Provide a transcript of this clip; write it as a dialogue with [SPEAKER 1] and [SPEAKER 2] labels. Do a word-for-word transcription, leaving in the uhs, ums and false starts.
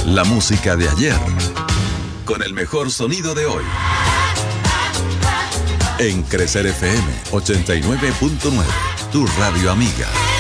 [SPEAKER 1] La música de ayer, con el mejor sonido de hoy. En Crecer F M ochenta y nueve punto nueve, tu radio amiga.